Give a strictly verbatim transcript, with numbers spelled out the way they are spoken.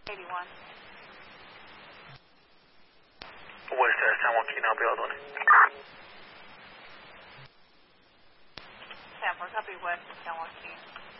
eighty-one. Where's uh, San Joaquin? I'll be able to. ten four, copy west of San Joaquin.